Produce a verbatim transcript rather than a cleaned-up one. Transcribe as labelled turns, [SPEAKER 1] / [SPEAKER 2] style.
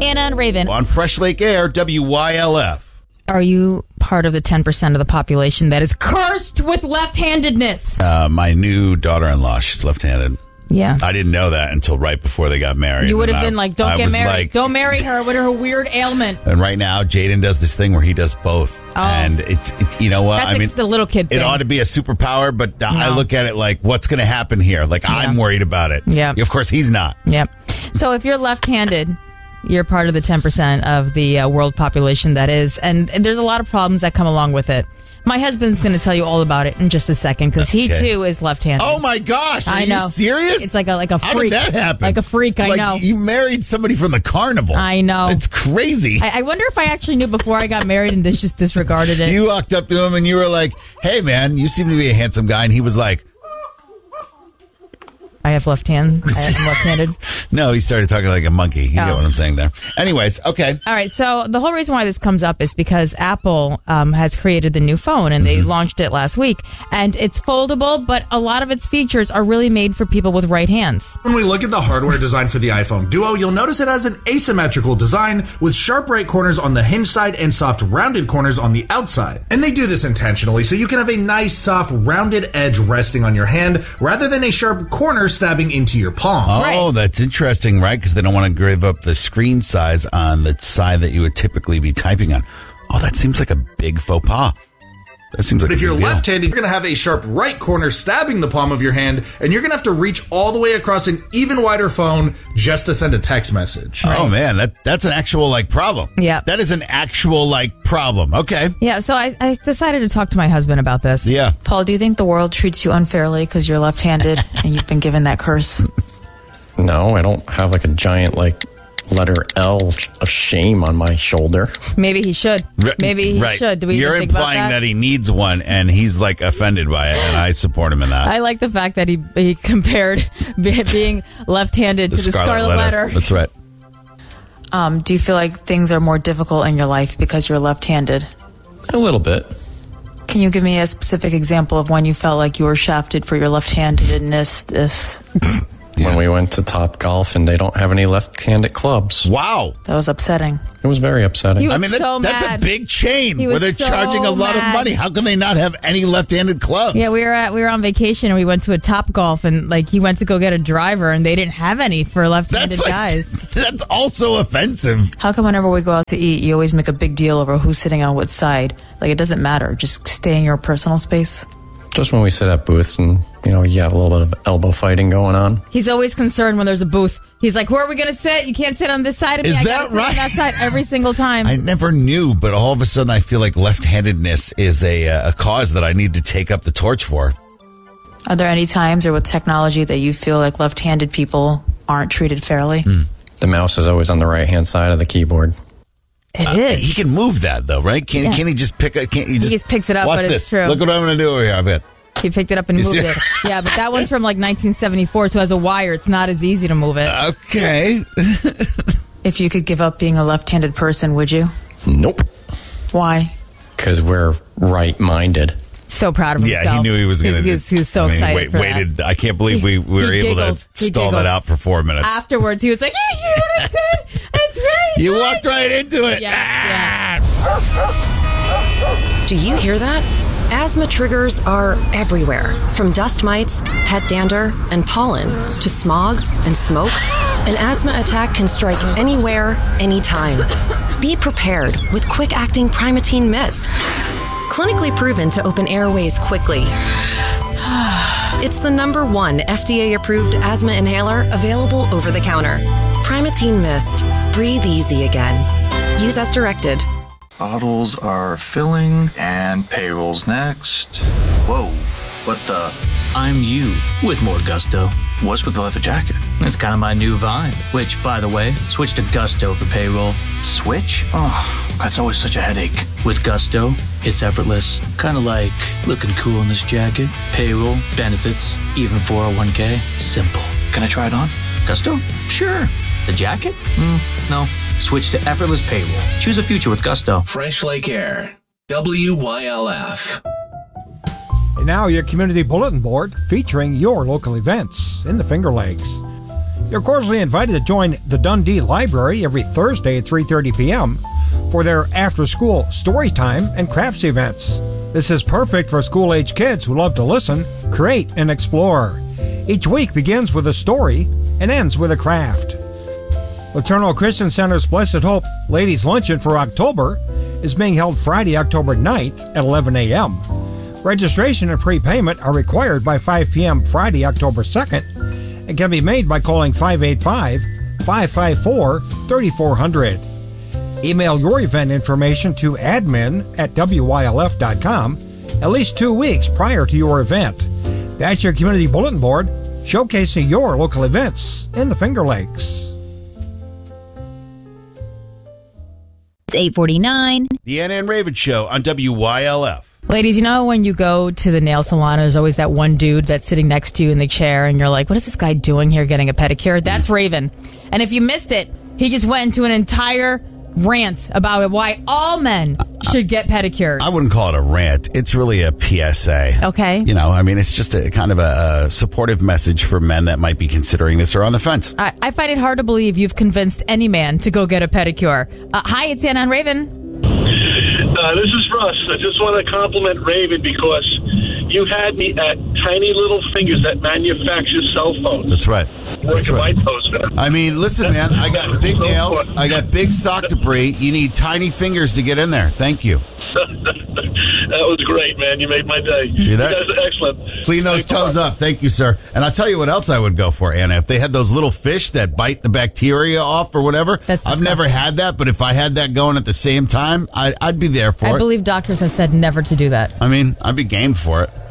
[SPEAKER 1] Anna and Raven.
[SPEAKER 2] On Fresh Lake Air, W Y L F.
[SPEAKER 1] Are you part of the ten percent of the population that is cursed with left-handedness?
[SPEAKER 2] Uh, my new daughter-in-law, she's left-handed.
[SPEAKER 1] Yeah.
[SPEAKER 2] I didn't know that until right before they got married.
[SPEAKER 1] You would have
[SPEAKER 2] And
[SPEAKER 1] been
[SPEAKER 2] I-
[SPEAKER 1] like, don't
[SPEAKER 2] I
[SPEAKER 1] get
[SPEAKER 2] was
[SPEAKER 1] married.
[SPEAKER 2] like-
[SPEAKER 1] Don't marry her with her weird ailment.
[SPEAKER 2] And right now, Jaden does this thing where he does both.
[SPEAKER 1] Oh.
[SPEAKER 2] And it's, it, you know what?
[SPEAKER 1] That's
[SPEAKER 2] I
[SPEAKER 1] like
[SPEAKER 2] mean,
[SPEAKER 1] the little kid
[SPEAKER 2] it
[SPEAKER 1] thing.
[SPEAKER 2] ought to be a superpower, but I
[SPEAKER 1] No.
[SPEAKER 2] look at it like, what's going to happen here? Like, I'm worried about it.
[SPEAKER 1] Yeah.
[SPEAKER 2] Of course, he's not.
[SPEAKER 1] Yep. So if you're left-handed, you're part of the ten percent of the uh, world population that is. And, and there's a lot of problems that come along with it. My husband's going to tell you all about it in just a second because he,
[SPEAKER 2] Okay.
[SPEAKER 1] too, is left-handed.
[SPEAKER 2] Oh, my gosh. Are
[SPEAKER 1] I know.
[SPEAKER 2] you serious?
[SPEAKER 1] It's like a, like a freak.
[SPEAKER 2] How did that happen?
[SPEAKER 1] Like a freak, I
[SPEAKER 2] Like,
[SPEAKER 1] know.
[SPEAKER 2] You married somebody from the carnival.
[SPEAKER 1] I know.
[SPEAKER 2] It's crazy.
[SPEAKER 1] I, I wonder if I actually knew before I got married and this just disregarded it.
[SPEAKER 2] You walked up to him and you were like, hey, man, you seem to be a handsome guy. And he was like,
[SPEAKER 1] I have left hand. I am left-handed.
[SPEAKER 2] no, he started talking like a monkey. You
[SPEAKER 1] Oh.
[SPEAKER 2] know what I'm saying there. Anyways, okay.
[SPEAKER 1] All right. So the whole reason why this comes up is because Apple um, has created the new phone and they launched it last week. And it's foldable, but a lot of its features are really made for people with right hands.
[SPEAKER 3] When we look at the hardware design for the iPhone Duo, you'll notice it has an asymmetrical design with sharp right corners on the hinge side and soft rounded corners on the outside. And they do this intentionally so you can have a nice soft rounded edge resting on your hand rather than a sharp corner stabbing into your palm.
[SPEAKER 2] Oh,
[SPEAKER 1] Right.
[SPEAKER 2] that's interesting, right? Because they don't want to give up the screen size on the side that you would typically be typing on. Oh, that seems like a big faux pas. That seems like
[SPEAKER 3] But
[SPEAKER 2] a
[SPEAKER 3] if you're
[SPEAKER 2] big deal.
[SPEAKER 3] left-handed, you're going to have a sharp right corner stabbing the palm of your hand, and you're going to have to reach all the way across an even wider phone just to send a text message.
[SPEAKER 2] Oh, man, that that's an actual, like, problem.
[SPEAKER 1] Yeah.
[SPEAKER 2] That is an actual, like, problem. Okay.
[SPEAKER 1] Yeah. So I, I decided to talk to my husband about this.
[SPEAKER 2] Yeah.
[SPEAKER 4] Paul, do you think the world treats you unfairly because you're left-handed and you've been given that curse?
[SPEAKER 5] No, I don't have like a giant like letter L of shame on my shoulder.
[SPEAKER 1] Maybe he should.
[SPEAKER 2] R-
[SPEAKER 1] Maybe he
[SPEAKER 2] right.
[SPEAKER 1] should. Do we
[SPEAKER 2] You're
[SPEAKER 1] even think about
[SPEAKER 2] implying
[SPEAKER 1] that?
[SPEAKER 2] that? he needs one, and he's, like, offended by it, and I support him in that.
[SPEAKER 1] I like the fact that he he compared be- being left-handed to the Scarlet Letter.
[SPEAKER 2] That's right.
[SPEAKER 4] Um, do you feel like things are more difficult in your life because you're left-handed?
[SPEAKER 5] A little bit.
[SPEAKER 4] Can you give me a specific example of when you felt like you were shafted for your left-handedness? This
[SPEAKER 5] When we went to Top Golf and they don't have any left-handed clubs.
[SPEAKER 2] Wow.
[SPEAKER 4] that was upsetting.
[SPEAKER 5] It was very upsetting.
[SPEAKER 1] He was
[SPEAKER 2] I mean, that-
[SPEAKER 1] so
[SPEAKER 2] that's
[SPEAKER 1] mad.
[SPEAKER 2] a big chain
[SPEAKER 1] He
[SPEAKER 2] where
[SPEAKER 1] was
[SPEAKER 2] they're
[SPEAKER 1] so
[SPEAKER 2] charging a lot
[SPEAKER 1] mad.
[SPEAKER 2] of money. How can they not have any left-handed clubs?
[SPEAKER 1] Yeah, we were at we were on vacation and we went to a Top Golf and like he went to go get a driver and they didn't have any for left-handed
[SPEAKER 2] that's like,
[SPEAKER 1] guys.
[SPEAKER 2] That's also offensive.
[SPEAKER 4] How come whenever we go out to eat, you always make a big deal over who's sitting on what side? Like, it doesn't matter. Just stay in your personal space.
[SPEAKER 5] Just when we sit at booths and, you know, you have a little bit of elbow fighting going on.
[SPEAKER 1] He's always concerned when there's a booth. He's like, "Where are we going to sit? You can't sit on this side of me.
[SPEAKER 2] Is
[SPEAKER 1] I
[SPEAKER 2] that
[SPEAKER 1] gotta sit
[SPEAKER 2] right?
[SPEAKER 1] on that side every single time."
[SPEAKER 2] I never knew, but all of a sudden I feel like left-handedness is a, uh, a cause that I need to take up the torch for.
[SPEAKER 4] Are there any times or with technology that you feel like left-handed people aren't treated fairly?
[SPEAKER 2] Mm.
[SPEAKER 5] The mouse is always on the right-hand side of the keyboard.
[SPEAKER 1] It
[SPEAKER 2] Uh,
[SPEAKER 1] is.
[SPEAKER 2] he can move that though, right? Can,
[SPEAKER 1] Yeah.
[SPEAKER 2] can he just pick it? Can't he just,
[SPEAKER 1] just picks it up,
[SPEAKER 2] Watch
[SPEAKER 1] but it's
[SPEAKER 2] this.
[SPEAKER 1] true.
[SPEAKER 2] Look what I'm going to do over here, I bet.
[SPEAKER 1] He picked it up and
[SPEAKER 2] You
[SPEAKER 1] moved
[SPEAKER 2] see-
[SPEAKER 1] it. Yeah, but that one's from like nineteen seventy-four, so as a wire, it's not as easy to move it.
[SPEAKER 2] Okay.
[SPEAKER 4] If you could give up being a left-handed person, would you?
[SPEAKER 5] Nope.
[SPEAKER 4] Why?
[SPEAKER 5] Because we're right-minded.
[SPEAKER 1] So proud of himself.
[SPEAKER 2] Yeah, he knew he was going to
[SPEAKER 1] He was, he was so
[SPEAKER 2] I mean,
[SPEAKER 1] excited
[SPEAKER 2] wait,
[SPEAKER 1] for
[SPEAKER 2] waited.
[SPEAKER 1] that.
[SPEAKER 2] I can't believe we, we were
[SPEAKER 1] He
[SPEAKER 2] able
[SPEAKER 1] giggled.
[SPEAKER 2] to
[SPEAKER 1] He
[SPEAKER 2] stall
[SPEAKER 1] giggled.
[SPEAKER 2] that out for four minutes.
[SPEAKER 1] Afterwards, he was like, "You hear what I said? It's right."
[SPEAKER 2] You walked right into it.
[SPEAKER 1] Yeah,
[SPEAKER 2] Ah!
[SPEAKER 6] Do you hear that? Asthma triggers are everywhere, from dust mites, pet dander, and pollen, to smog and smoke. An asthma attack can strike anywhere, anytime. Be prepared with quick-acting Primatene Mist. Clinically proven to open airways quickly. It's the number one F D A-approved asthma inhaler available over the counter. Primatene Mist. Breathe easy again. Use as directed.
[SPEAKER 7] Bottles are filling, and payroll's next. Whoa, what the?
[SPEAKER 8] I'm you with more gusto.
[SPEAKER 7] What's with the leather jacket?
[SPEAKER 8] It's kind of my new vibe. Which, by the way, switch to Gusto for payroll.
[SPEAKER 7] Switch? Oh, that's always such a headache.
[SPEAKER 8] With Gusto, it's effortless. Kind of like looking cool in this jacket. Payroll, benefits, even four oh one k. Simple.
[SPEAKER 7] Can I try it on?
[SPEAKER 8] Gusto? Sure. The jacket? Mm, no. Switch to effortless payroll. Choose a future with Gusto.
[SPEAKER 9] Fresh Lake Air, W Y L F.
[SPEAKER 10] And now your community bulletin board featuring your local events in the Finger Lakes. You're cordially invited to join the Dundee Library every Thursday at three thirty p.m. for their after-school story time and crafts events. This is perfect for school-age kids who love to listen, create, and explore. Each week begins with a story and ends with a craft. Laterno Christian Center's Blessed Hope Ladies Luncheon for October is being held Friday, October ninth at eleven a.m. Registration and prepayment are required by five p.m. Friday, October second, and can be made by calling five eight five, five five four, three four zero zero. Email your event information to admin at W Y L F dot com at least two weeks prior to your event. That's your community bulletin board showcasing your local events in the Finger Lakes.
[SPEAKER 11] It's eight forty-nine.
[SPEAKER 2] The Anna and Raven Show on W Y L F.
[SPEAKER 1] Ladies, you know when you go to the nail salon, there's always that one dude that's sitting next to you in the chair, and you're like, what is this guy doing here getting a pedicure? That's Raven. And if you missed it, he just went into an entire rant about why all men should get pedicures.
[SPEAKER 2] I wouldn't call it a rant. It's really a P S A.
[SPEAKER 1] Okay.
[SPEAKER 2] You know, I mean, it's just a kind of a, a supportive message for men that might be considering this or on the fence.
[SPEAKER 1] I, I find it hard to believe you've convinced any man to go get a pedicure. Uh, hi, it's Anna and Raven.
[SPEAKER 12] Uh, this is Russ. I just want to compliment Raven because you had me at Tiny Little Fingers that manufacture cell phones.
[SPEAKER 2] That's right. That's right.
[SPEAKER 12] Toes,
[SPEAKER 2] I mean, listen, man, I got big nails. I got big sock debris. You need tiny fingers to get in there. Thank you.
[SPEAKER 12] That was great, man. You made my day.
[SPEAKER 2] See that?
[SPEAKER 12] You guys are excellent.
[SPEAKER 2] Clean those toes up. Thank you, sir. And I'll tell you what else I would go for, Anna. If they had those little fish that bite the bacteria off or whatever.
[SPEAKER 1] That's
[SPEAKER 2] I've never had that, but if I had that going at the same time, I, I'd be there for
[SPEAKER 1] I
[SPEAKER 2] it.
[SPEAKER 1] believe doctors have said never to do that.
[SPEAKER 2] I mean, I'd be game for it.